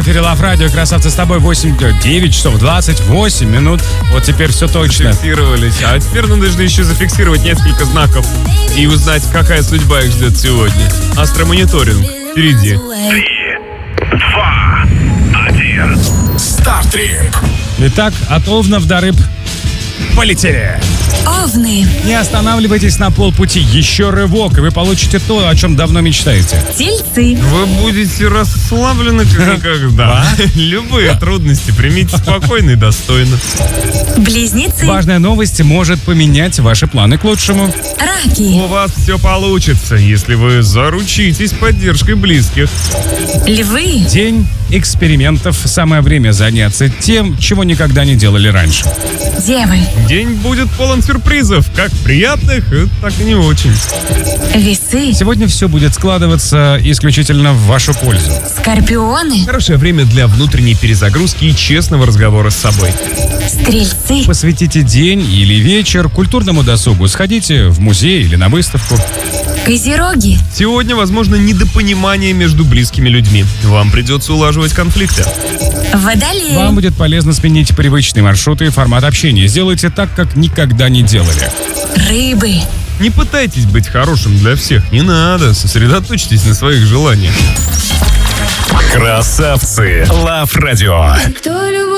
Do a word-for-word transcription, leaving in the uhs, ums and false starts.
эфире Лав Радио. Красавцы, с тобой восемь, девять часов двадцать восемь минут. Вот теперь все точно. Зафиксировались. А теперь нам нужно еще зафиксировать несколько знаков и узнать, какая судьба их ждет сегодня. Астромониторинг впереди. Три, два, один. Стартрип. Итак, от овнов до рыб полетели. Овны. Не останавливайтесь на полпути. Еще рывок, и вы получите то, о чем давно мечтаете. Тельцы. Вы будете расслаблены как никогда. Любые трудности примите спокойно и достойно. Близнецы. Важная новость может поменять ваши планы к лучшему. Раки. У вас все получится, если вы заручитесь поддержкой близких. Львы. День экспериментов. Самое время заняться тем, чего никогда не делали раньше. Девы. День будет полон сюрпризов, как приятных, так и не очень. Весы. Сегодня все будет складываться исключительно в вашу пользу. Скорпионы. Хорошее время для внутренней перезагрузки и честного разговора с собой. Стрельцы. Посвятите день или вечер культурному досугу. Сходите в музей или на выставку. Козероги. Сегодня, возможно, недопонимание между близкими людьми. Вам придется улаживать конфликты. Водолеи. Вам будет полезно сменить привычные маршруты и формат общения. Сделайте так, как никогда не делали. Рыбы. Не пытайтесь быть хорошим для всех. Не надо. Сосредоточьтесь на своих желаниях. Красавцы. Лав Радио. Кто любит